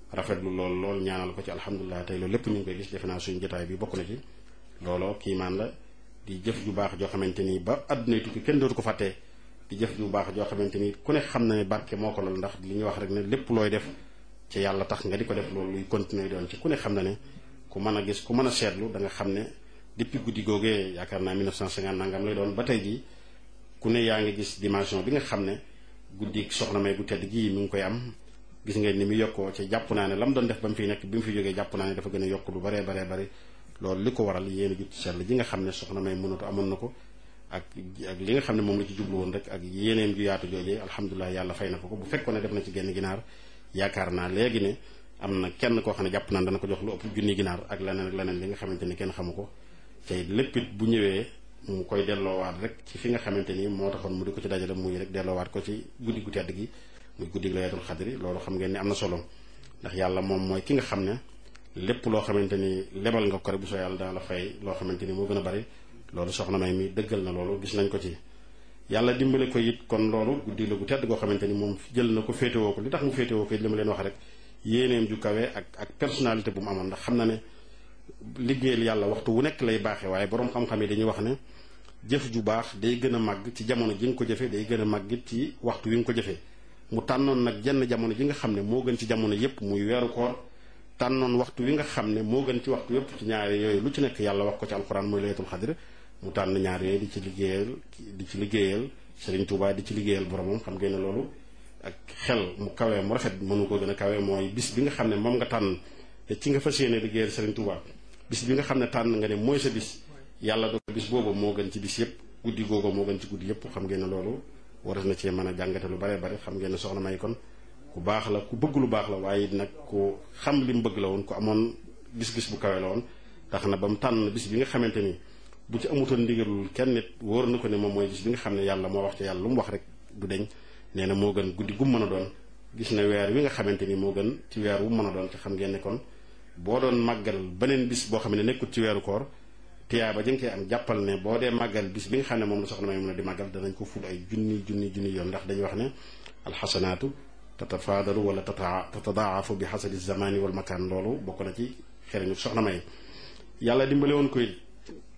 S3: rafetlu lool lool ñaanal ko ci alhamdulilah tey loolu lépp ñu ngi koy gis defe naa suñu jotaay bi bokk na ci looloo kiimaan la di jëf ju baax joo xamante ni ba àdduna tukki kenn dootu ko fàttee di jëf ju baax joo xamante ni ku ne xam na ne barke moo ko lool ndax li ñuy wax rek ne lépp looy def ci yàlla tax nga di ko def loolu luy continuer doon ci ku ne xam na ne ku mën a gis ku mën a seetlu da nga xam ne depuis guddi googee yaakaar naa mille neuf cent cinquante nangam lay doon ba tey jii ku ne yaa ngi gis dimension bi nga xam ne guddi soxna May gu tedd gii mi ngi koy am gis ngeen ni mu yokkoo ci jàpp naa ne la mu doon def ba mu fiy nekk bi mu fi jógee jàpp naa ne dafa gën a yokk lu baree baree bari loolu li ko waral yéen a jut ci sell ji nga xam ne soxna May mënatu amoon na ko ak ak li nga xam ne moom la ci jublu woon rek ak yéeneem ju yaatu joojee alhamdulilah yàlla fay na ko ko bu fekkoon ne def na ci genn ginaar yaakaar naa léegi ne am na kenn koo xam ne jàpp naan dana ko jox lu ëpp junni ginaar ak leneen ak leneen li nga xamante ni kenn xamu ko tey lépp it bu ñëwee mu koy delloowaat rek ci fi nga xamante ni moo taxoon mu di ko ci dajale muy rek delloowaat ko ci guddi gu tedd gi muy guddi laylatul xadri loolu xam ngeen ni am na solo ndax yàlla moom mooy ki nga xam ne lépp loo xamante ni lebal nga ko rek bu soo yàlla dana la fay loo xamante ni moo gën a bari loolu soxna May mi dëggal na loolu gis nañ ko ci yàlla dimbale ko it kon loolu guddi la gu tedd goo xamante ni moom jël na ko féetewoo ko li tax mu féetewoo ko it li ma leen wax rek yéeneem ju kawe ak ak personnalité bu mu amoon ndax xam na ne liggéeyal yàlla waxtu wu nekk lay baaxee waaye boroom xam-xam yi dañuy wax ne jëf ju baax day gën a màgg ci jamono ji nga ko jëfee day gën a màgg it ci waxtu wi nga ko jëfee mu tànnoon nag jenn jamono ji nga xam ne moo gën ci jamono yépp muy weeru koor tànnoon waxtu wi nga xam ne moo gën ci waxtu yépp ci ñaari yooyu lu ci nekk yàlla wax ko ci alxuraan mooy laylatul xadr mu tànn ñaar yooyu di ci liggéeyal di ci liggéeyal Serigne Touba di ci liggéeyal boromam xam ngeen ne loolu ak xel mu kawee mu rafet mënu ko gën a kawee mooy bis bi nga xam ne moom nga tànn te ci nga fas yéene liggéeyal Serigne Touba bis bi nga xam ne tànn nga ne mooy sa bis yàlla do bis boobu moo gën ci bis yépp guddi googu moo gën ci guddi yépp xam ngeen ne loolu war na cee mën a jàngate lu bare bare xam ngeen ne soxna May kon ku baax la ku bëgg lu baax la waaye nag ku xam li mu bëgg la woon ku amoon gis-gis bu kawe la woon tax na ba mu tànn bis bi nga xamante ni bu ci amutoon ndigalul kenn nit wóor na ko ne moom mooy bis bi nga xam ne yàlla moo wax ci yàlla lu mu wax rek du deñ nee na moo gën guddi gu mën a doon gis na weer wi nga xamante ni moo gën ci weer wu mën a doon te xam ngeen ne kon boo doon màggal beneen bis boo xam ne nekkut ci weeru koor tiyaa ba jëng koy am jàppal ne boo dee màggal bis bi nga xam ne moom la soxna May mën a di màggal danañ ko ful ay junni junni junni yoon ndax dañuy wax ne alxasanaatu tatafaadalu wala tata tatadaafu bi xasadi zamani wal makaan loolu bokk na ci xereñu soxna May yàlla dimbale woon ko it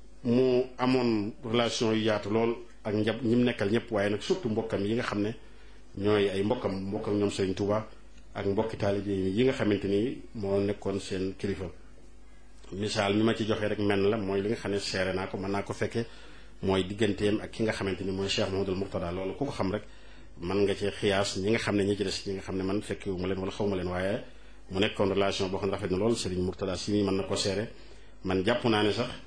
S3: mu amoon relation yu yaatu lool ak njab ñi mu nekkal ñëpp waaye nag surtout mbokkam yi nga xam ne ñooy ay mbokkam mbokkam ñoom Serigne Touba ak mbokki taalibe yi nga xamante ni moo nekkoon seen kilifa misaal mi ma ci joxee rek menn la mooy li nga xam ne seere naa ko mën naa ko fekke mooy digganteem ak ki nga xamante ni mooy Cheikh Mouhamadoul Mourtada loolu ku ko xam rek mën nga ci xiyaas ñi nga xam ne ñi ci des ñi nga xam ne man fekkewu ma leen wala xaw ma leen waaye mu nekkoon relation boo xam ne rafet na lool Serigne Mourtada si mii mën na ko seere man jàpp naa ne sax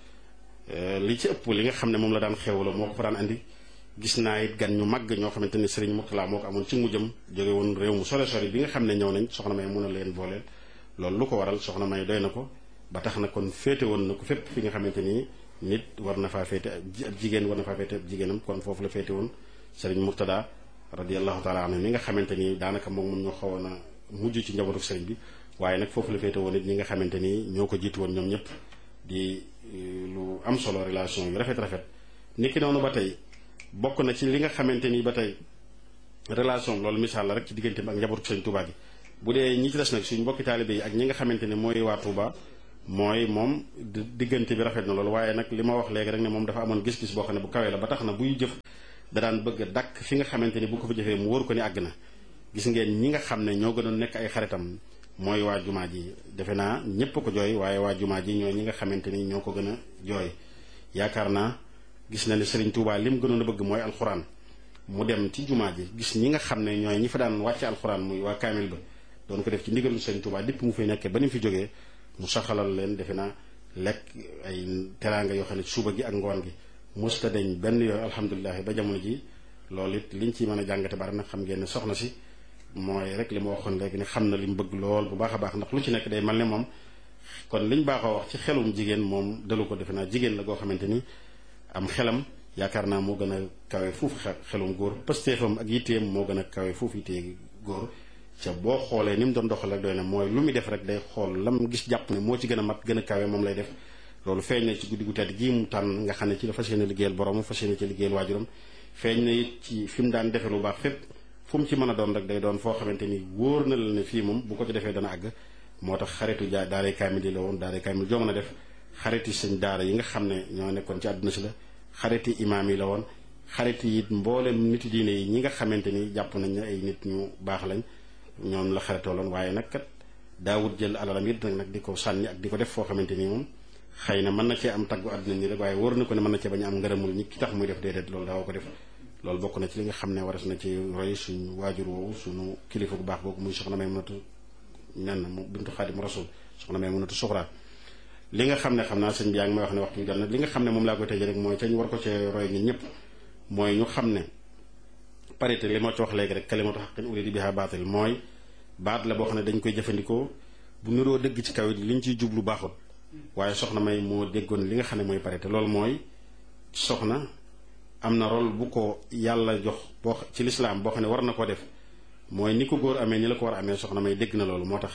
S3: li ci ëpp li nga xam ne moom la daan xewloo moo ko fa daan andi gis naa it gan ñu màgg ñoo xamante ni Serigne Mourtada moo ko amoon ci mujjam jóge woon réew mu sore sori bi nga xam ne ñëw nañ soxna May mun a leen booleel loolu lu ko waral soxna May doy na ko ba tax na kon féete woon na ko fépp fi nga xamante ni nit war na faa féete ab jigéen war na faa féete ab jigéenam kon foofu la féete woon Serigne Mourtada radiyallahu taala anhu mi nga xamante ni daanaka moom mun ñoo xawoon a mujj ci njabootu Serigne bi waaye nag foofu la féete woon it ñi nga xamante ni ñoo ko jiitu woon ñoom ñëpp di lu am solo relation yu rafet rafet niki noonu ba tey bokk na ci li nga xamante ni ba tey relation loolu misaal la rek ci digganteem ak njabootu Serigne Touba gi bu dee ñi ci des nag suñu mbokki taalibe yi ak ñi nga xamante ne mooy waa Touba mooy moom diggante bi rafet na loolu waaye nag li ma wax léegi rek ne moom dafa amoon gis-gis boo xam ne bu kawee la ba tax na buy jëf da daan bëgg a dakk fi nga xamante ni bu ko fa jëfee mu wóor ko ni àgg na gis ngeen ñi nga xam ne ñoo gënoon nekk ay xaritam mooy waa jumaa ji defe naa ñépp ko jooy waaye waa jumaa ji ñooy ñi nga xamante ni ñoo ko gën a jooy yaakaar naa gis na ne Serigne Touba li mu gënoon a bëgg mooy alxuraan mu dem ci jumaa ji gis ñi nga xam ne ñooy ñi fa daan wàcce alxuraan muy waa kaamil ba doon ko def ci ndigalu Serigne Touba dipp mu fay nekkee ba ni mu fi jógee mu saxalal leen defe naa lekk ay teraanga yoo xam ne suba gi ak ngoon gi musta deñ benn yooyu alhamdulilah ba jamono ji loolu it liñ ci mën a jàngate bari nag xam ngeen ne soxna si mooy rek li ma waxoon léegi ne xam na li mu bëgg lool bu baax a baax ndax lu ci nekk day mel ne moom kon liñ baaxoo wax ci xelum jigéen moom dalu ko defe naa jigéen la goo xamante ni am xelam yaakaar naa moo gën a kawe fuufu xelum góor pëstéefam ak yitteem moo gën a kawe fuufu yittee góor ca boo xoolee ni mu doon doxal rek doy na mooy lu muy def rek day xool lam gis jàpp ne moo ci gën a mat gën a kawe moom lay def loolu feeñ na ci guddi gu tedd gii mu tànn nga xam ne ci la fas yéene liggéeyal borom fas yéene ci liggéeyal waajuram feeñ na it ci fi mu daan defe lu baax fépp fu mu ci mën a doon rek day doon foo xamante ni wóor na la ne fii moom bu ko ci defee dana àgg moo tax xaritu ja daaray kaamil yi la woon daaray kaamil joo mën a def xariti sëñ daara yi nga xam ne ñoo nekkoon ci àdduna si la xariti imaam yi la woon xarit yi mboolem nit diine yi ñi nga xamante ni jàpp nañ ne ay nit ñu baax lañ ñoom la xaritooloon waaye nag kat daawut jël alalam it nag nag di ko sànni ak di ko def foo xamante ni moom xëy na mën na cee am taggu àdduna ni rek waaye wóor na ko ne mën na cee bañ a am ngërëmul ñi ki tax muy def déedéet loolu daaw ko def loolu bokk na ci li nga xam ne waras na ci roy suñu waajur woowu suñu kilifa bu baax boobu muy soxna Maymunatu nen mu bintu Xaadim Rasul soxna Maymunatu Suxra li nga xam ne xam naa sëñ bi yaa ngi may wax ne waxtu bi jot na li nga xam ne moom laa koy tëjee rek mooy ca ñu war ko cee roy ñun ñëpp mooy ñu xam ne parité li ma ci wax léegi rek kalimatu haqqin urida biha baatil mooy baat la boo xam ne dañ koy jëfandikoo bu niroo dëgg ci kaw it li ñu ciy jublu baaxut waaye soxna May moo déggoon li nga xam ne mooy parité loolu mooy soxna am na rôle bu ko yàlla jox boo ci lislaam boo xam ne war na ko def mooy ni ko góor amee ni la ko war a amee soxna May dégg na loolu moo tax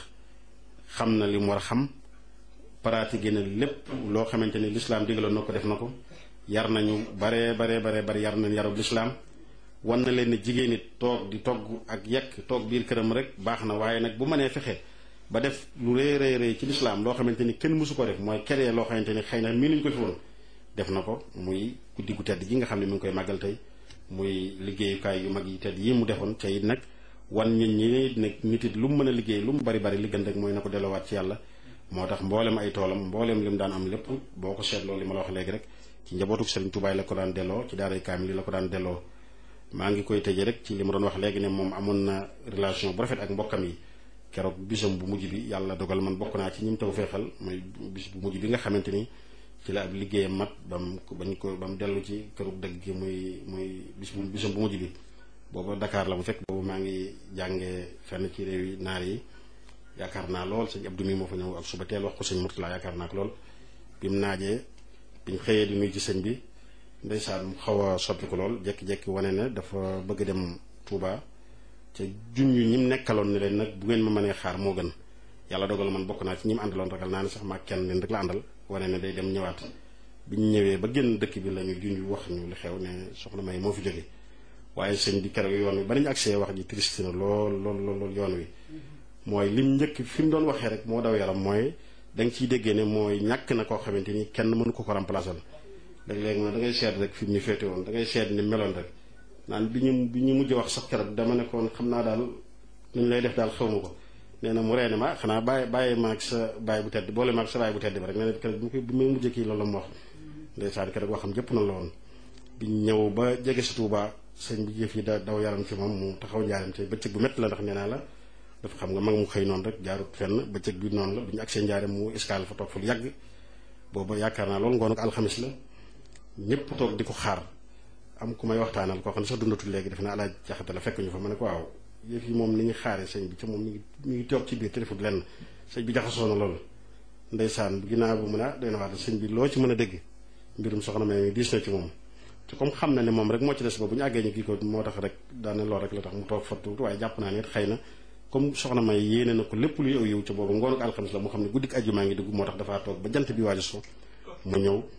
S3: xam na li mu war a xam pratiqué na lépp loo xamante ni lislaam digaloon na ko def na ko yar nañu baree baree baree bari yar nañ yarub lislaam wan na leen ne jigéen it toog di togg ak yekk toog biir këram rek baax na waaye nag bu mënee fexe ba def lu rëy rëy rëy ci lislaam loo xamante ni kenn mësu ko def mooy keree loo xamante ni xëy na mii nuñ ko fi woon def na ko muy guddi gu tedd gi nga xam ne mi ngi koy màggal tey muy liggéeyukaay yu mag yi tedd yi mu defoon ca it nag wan nit ñi nag nit it lu mu mën a liggéey lu mu bari bari li gën rek mooy na ko delluwaat ci yàlla moo tax mboolem ay toolam mboolem li mu daan am lépp boo ko seetloo li ma la wax léegi rek ci njabootuk Sëriñ Tuubaa la ko daan delloo ci daaray kaamil la ko daan delloo maa ngi koy tëjee rek ci li ma doon wax léegi ne moom amoon na relation bu rafet ak mbokkam yi keroog bisam bu mujj bi yàlla dogal man bokk naa ci ñi mu taw feexal mooy bis bu mujj bi nga xamante ni ci la ab liggéeyam mat bam bañ ko ba mu dellu ci këru dëgg gi muy muy bis bu bisam bu mujj bi booba Dakar la mu fekk boobu maa ngi jàngee fenn ci réew yi naar yi yaakaar naa lool sëñ Abdou mi moo fa ñëw ak suba teel wax ko sëñ Murtala yaakaar naa ko lool bi mu naajee biñ xëyee di nuyu ci sëñ bi ndeysaan mu xaw a soppi ko lool jekki-jekki wane ne dafa bëgg dem Touba ca junj ñi mu nekkaloon ne leen nag bu ngeen ma mënee xaar moo gën yàlla dogal man bokk naa ci ñi mu àndaloon ragal naa ne sax maa kenn leen rek la àndal wane ne day dem ñëwaat bi ñu ñëwee ba génn dëkk bi la ñu junj wax ñu li xew ne soxna May moo fi jóge waaye sëñ bi keroog yoon wi ba nañu agsee wax ji triste na lool lool lool yoon wi mooy lim njëkk fi mu doon waxee rek moo daw yaram mooy da nga ciy déggee ne mooy ñàkk na koo xamante ni kenn mënu ko ko remplacer léeg-léeg ma da ngay seet rek fi mu ñu féete woon da ngay seet ni meloon rek naan bi ñu bi ñu mujj wax sax keroog dama ne koon xam naa daal nu ñu lay def daal xaw ma ko nee na mu reene ma xanaa bàyyi bàyyi ma ak sa bàyyi bu tedd boole ma ak sa bàyyi bu tedd bi rek nee na keroog bi bi may mujjee kii loolu la mu wax ndeysaan keroog waxam jëpp na la woon bi ñu ñëw ba jege si Tuuba sëñ bi jëf yi da daw yaram ci moom mu taxaw njaaram te bëccëg bu métti la ndax nee naa la dafa xam nga mag mu xëy noonu rek jaarut fenn bëccëg bi noonu la bi ñu agsee njaaram mu escale fa toog fa lu yàgg booba yaakaar naa loolu ngoon ak alxamis la ñëpp toog di ko xaar am ku may waxtaanal koo xam ne sax dundatul léegi def na alaaj jaxate la fekk ñu fa ma ne ko waaw yëf yi moom ni ñu xaaree sëñ bi ca moom mi ngi mi ngi toog ci biir te defut lenn sëñ bi jaxasoo na loolu ndeysaan ginnaaw bu mu ne ah doy na waat sëñ bi loo ci mën a dégg mbirum soxna May diis na ci moom te comme xam na ne moom rek moo ci des ba bu ñu àggee ñu kii ko moo tax rek daane lool rek la tax mu toog fa tuuti waaye jàpp naa ne it xëy na comme soxna May yéene na ko lépp luy aw yiw ca boobu ngoonu alxamis la mu xam ne guddik ajju maa ngi dugg moo tax dafaa toog ba jant bi waaju so mu ñëw